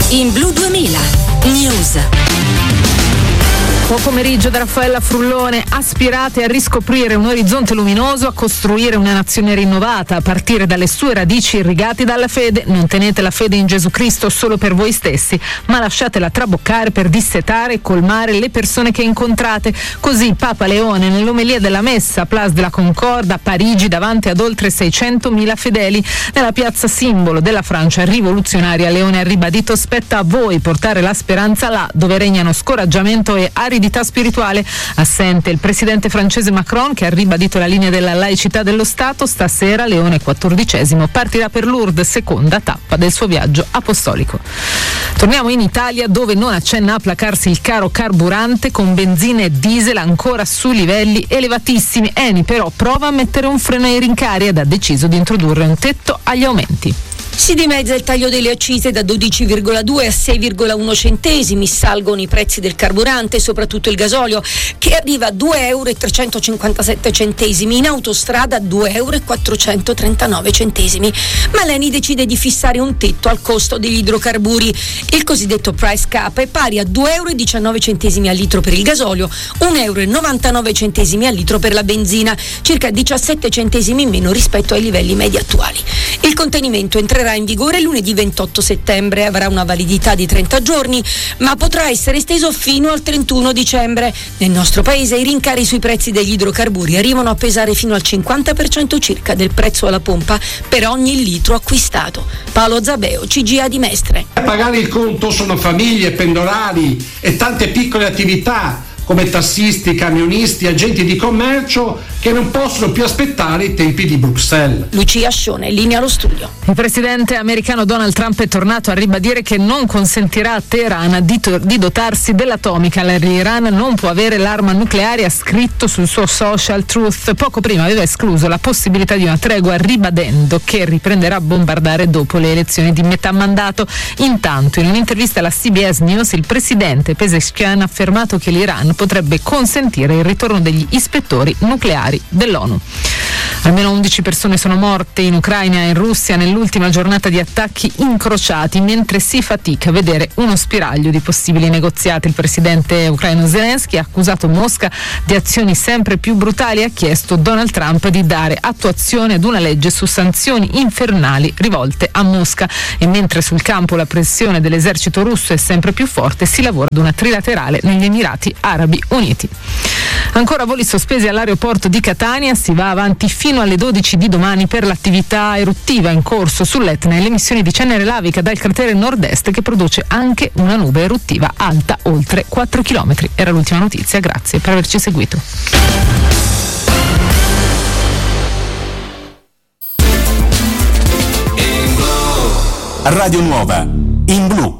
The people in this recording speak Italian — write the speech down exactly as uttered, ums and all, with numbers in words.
In Blu duemila News. Buon pomeriggio da Raffaella Frullone. Aspirate a riscoprire un orizzonte luminoso, a costruire una nazione rinnovata, a partire dalle sue radici irrigate dalla fede. Non tenete la fede in Gesù Cristo solo per voi stessi, ma lasciatela traboccare per dissetare e colmare le persone che incontrate. Così Papa Leone, nell'omelia della Messa a Place de la Concorde a Parigi, davanti ad oltre seicentomila fedeli, nella piazza simbolo della Francia rivoluzionaria, Leone ha ribadito: spetta a voi portare la speranza là dove regnano scoraggiamento e aridità spirituale. Assente il presidente francese Macron, che ha ribadito la linea della laicità dello Stato. Stasera Leone quattordicesimo partirà per Lourdes, seconda tappa del suo viaggio apostolico. Torniamo in Italia, dove non accenna a placarsi il caro carburante, con benzina e diesel ancora su livelli elevatissimi. Eni però prova a mettere un freno ai rincari ed ha deciso di introdurre un tetto agli aumenti. Si dimezza il taglio delle accise da dodici virgola due a sei virgola uno centesimi, salgono i prezzi del carburante, soprattutto il gasolio, che arriva a due euro e trecentocinquantasette centesimi, in autostrada due euro e quattrocentotrentanove centesimi. Ma l'Eni decide di fissare un tetto al costo degli idrocarburi. Il cosiddetto price cap è pari a due euro e diciannove centesimi al litro per il gasolio, un euro e novantanove centesimi al litro per la benzina, circa diciassette centesimi in meno rispetto ai livelli medi attuali. Il contenimento entrerà in vigore lunedì ventotto settembre, avrà una validità di trenta giorni, ma potrà essere esteso fino al trentuno dicembre. Nel nostro paese i rincari sui prezzi degli idrocarburi arrivano a pesare fino al cinquanta per cento circa del prezzo alla pompa per ogni litro acquistato. Paolo Zabeo, C G A di Mestre. A pagare il conto sono famiglie, pendolari e tante piccole attività come tassisti, camionisti, agenti di commercio, che non possono più aspettare i tempi di Bruxelles. Lucia Scione, linea allo studio. Il presidente americano Donald Trump è tornato a ribadire che non consentirà a Teheran di, to- di dotarsi dell'atomica. L'Iran non può avere l'arma nucleare, ha scritto sul suo social Truth. Poco prima aveva escluso la possibilità di una tregua, ribadendo che riprenderà a bombardare dopo le elezioni di metà mandato. Intanto, in un'intervista alla C B S News, il presidente Pezeshkian ha affermato che l'Iran potrebbe consentire il ritorno degli ispettori nucleari dell'ONU. Almeno undici persone sono morte in Ucraina e in Russia nell'ultima giornata di attacchi incrociati, mentre si fatica a vedere uno spiraglio di possibili negoziati. Il presidente ucraino Zelensky ha accusato Mosca di azioni sempre più brutali e ha chiesto Donald Trump di dare attuazione ad una legge su sanzioni infernali rivolte a Mosca. E mentre sul campo la pressione dell'esercito russo è sempre più forte, si lavora ad una trilaterale negli Emirati Arabi Uniti. Ancora voli sospesi all'aeroporto di Catania, si va avanti fino alle dodici di domani per l'attività eruttiva in corso sull'Etna e le emissioni di cenere lavica dal cratere nord-est, che produce anche una nube eruttiva alta oltre quattro chilometri. Era l'ultima notizia, grazie per averci seguito. Radio Nuova in blu.